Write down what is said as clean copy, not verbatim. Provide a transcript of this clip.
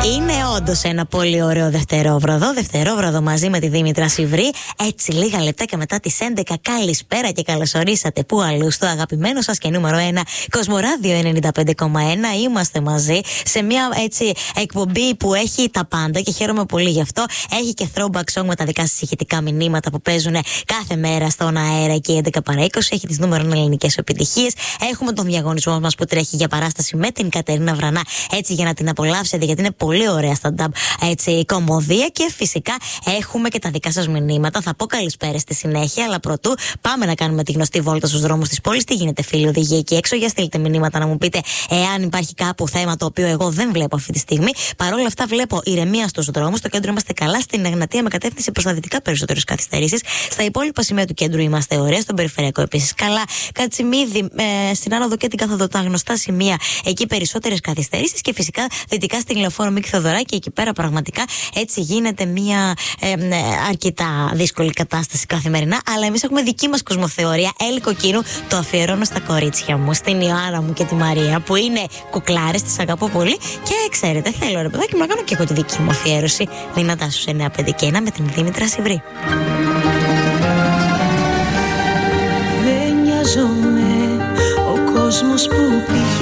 Είναι όντως ένα πολύ ωραίο δευτερόβραδο μαζί με τη Δήμητρα Σιβρή. Έτσι, λίγα λεπτάκια μετά τις 11. Καλησπέρα και καλωσορίσατε που αλλού στο αγαπημένο σας και νούμερο 1 Κοσμοράδιο 95,1. Είμαστε μαζί σε μια έτσι εκπομπή που έχει τα πάντα και χαίρομαι πολύ γι' αυτό. Έχει και throwback song με τα δικά σας ηχητικά μηνύματα που παίζουν κάθε μέρα στον αέρα εκεί 11 παρά 20. Έχει τις νούμερο 1 ελληνικές επιτυχίες. Έχουμε τον διαγωνισμό μας που τρέχει για παράσταση με την Κατερίνα Βρανά. Έτσι για να την απολαύσετε, γιατί είναι πολύ ωραία stand-up έτσι κομμωδία. Και φυσικά έχουμε και τα δικά σας μηνύματα. Θα πω καλησπέρα στη συνέχεια, αλλά πρωτού πάμε να κάνουμε τη γνωστή βόλτα στους δρόμους της πόλης. Τι γίνεται, φίλοι οδηγοί εκεί έξω? Για στείλτε μηνύματα να μου πείτε εάν υπάρχει κάπου θέμα το οποίο εγώ δεν βλέπω αυτή τη στιγμή. Παρ' όλα αυτά, βλέπω ηρεμία στους δρόμους. Στο κέντρο είμαστε καλά. Στην Εγνατία με κατεύθυνση προς τα δυτικά περισσότερες καθυστερήσεις. Στα υπόλοιπα σημεία του κέντρου είμαστε ωραία. Στον περιφερειακό επίσης καλά. Κατσιμίδη, στην άνοδο και την καθοδό, τα γνωστά σημεία εκεί περισσότερες καθυστερήσεις. Και φυσικά δυτικά στην Λεωφόρο Μίκη Θοδωράκη. Εκεί πέρα πραγματικά έτσι γίνεται μια αρκετά δύσκολη κατάσταση καθημερινά. Αλλά εμείς έχουμε δική μας κοσμοθεωρία. Έλλη Κοκκίνου, το αφιερώνω στα κορίτσια μου, στην Ιωάννα μου και τη Μαρία, που είναι κουκλάρες, τις αγαπώ πολύ. Και ξέρετε, θέλω ρε παιδάκι μου να κάνω και εγώ τη δική μου αφιέρωση. Δυνατά στους 9, 5 και 1 με την Δήμητρα Σιβρή. Δεν νοιάζομαι ο κόσμος που πήγε.